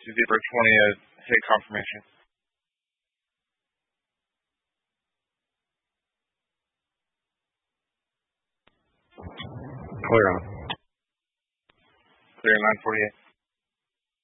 to Zebra 20 as hit confirmation. Clear on. Clear 948.